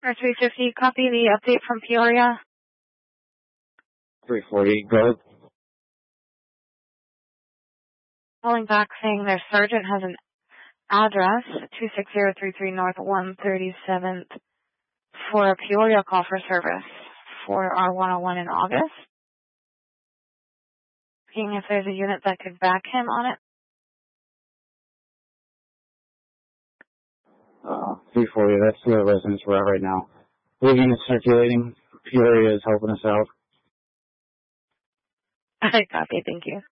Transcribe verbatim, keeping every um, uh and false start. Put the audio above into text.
Or three fifty, copy the update from Peoria. three forty, go. Calling back saying their sergeant has an address, two six zero three three North one thirty-seventh, for a Peoria call for service for our one oh one in August. Seeing if there's a unit that could back him on it. Uh, three forty, that's the residence we're at right now. Blue unit circulating. Peoria is helping us out. I copy, thank you.